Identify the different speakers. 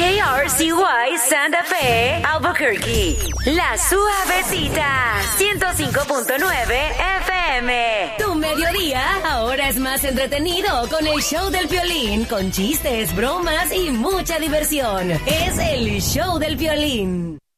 Speaker 1: KRCY Santa Fe, Albuquerque. La Suavecita, 105.9 FM. Tu mediodía ahora es más entretenido con el show del Piolín, con chistes, bromas y mucha diversión. Es el show del Piolín.